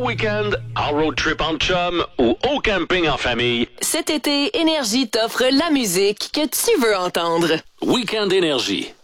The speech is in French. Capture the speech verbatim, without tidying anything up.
week-end, en road trip en chum ou au camping en famille, cet été, Énergie t'offre la musique que tu veux entendre. Week-end Énergie.